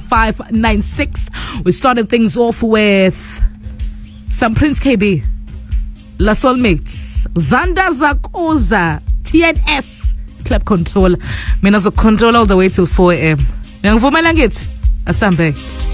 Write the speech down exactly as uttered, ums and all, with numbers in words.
five nine six. We started things off with some Prince K B, La Soulmates, Zanda Zakoza, T N S, Club Control. Mina zo control all the way till four a.m. Ngivumela ngithi asambe.